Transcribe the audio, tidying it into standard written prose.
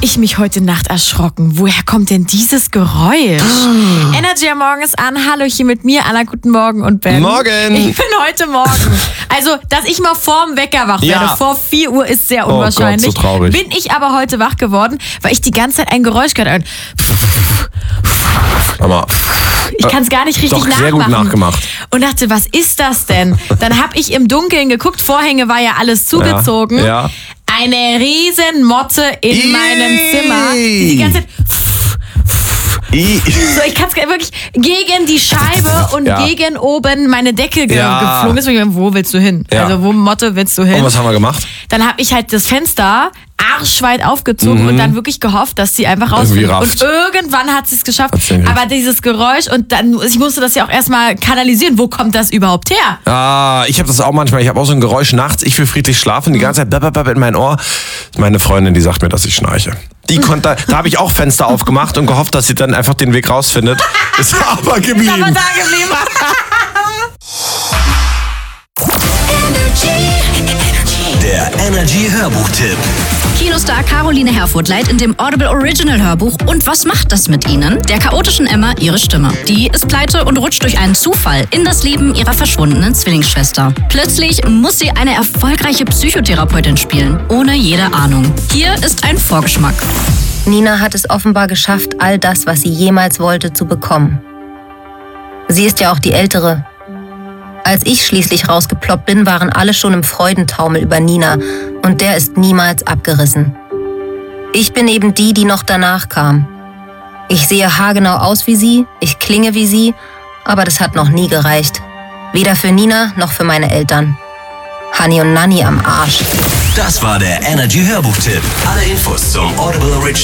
ich mich heute Nacht erschrocken. Woher kommt denn dieses Geräusch? Energy am Morgen ist an. Hallo, hier mit mir, Anna, guten Morgen und Ben. Morgen. Ich bin heute Morgen. Also, dass ich mal vorm Wecker wach werde, vor 4 Uhr ist sehr unwahrscheinlich. Oh Gott, so traurig. Bin ich aber heute wach geworden, weil ich die ganze Zeit ein Geräusch gehört habe. Ich kann es gar nicht richtig nachmachen. Sehr gut nachgemacht. Und dachte, was ist das denn? Dann habe ich im Dunkeln geguckt, Vorhänge war ja alles zugezogen. Ja. Eine riesen Motte in meinem Zimmer, die ganze Zeit so, ich kann es wirklich gegen die Scheibe und gegen oben meine Decke geflogen ist. Wo willst du hin? Ja. Also wo Motte willst du hin? Und was haben wir gemacht? Dann habe ich halt das Fenster arschweit aufgezogen und dann wirklich gehofft, dass sie einfach rausfliegt. Und irgendwann hat sie es geschafft. Aber dieses Geräusch und dann, ich musste das ja auch erstmal kanalisieren. Wo kommt das überhaupt her? Ich habe das auch manchmal. Ich habe auch so ein Geräusch nachts. Ich will friedlich schlafen. Die ganze Zeit in mein Ohr. Meine Freundin, die sagt mir, dass ich schnarche. Da habe ich auch Fenster aufgemacht und gehofft, dass sie dann einfach den Weg rausfindet. Ist aber geblieben. Ist aber da geblieben. Der Energy Hörbuchtipp. Kinostar Caroline Herfurth leiht in dem Audible Original Hörbuch Und was macht das mit Ihnen? Der chaotischen Emma ihre Stimme. Die ist pleite und rutscht durch einen Zufall in das Leben ihrer verschwundenen Zwillingsschwester. Plötzlich muss sie eine erfolgreiche Psychotherapeutin spielen, ohne jede Ahnung. Hier ist ein Vorgeschmack. Nina hat es offenbar geschafft, all das, was sie jemals wollte, zu bekommen. Sie ist ja auch die Ältere. Als ich schließlich rausgeploppt bin, waren alle schon im Freudentaumel über Nina und der ist niemals abgerissen. Ich bin eben die, die noch danach kam. Ich sehe haargenau aus wie sie, ich klinge wie sie, aber das hat noch nie gereicht. Weder für Nina noch für meine Eltern. Hani und Nanni am Arsch. Das war der Energy Hörbuchtipp. Alle Infos zum Audible Original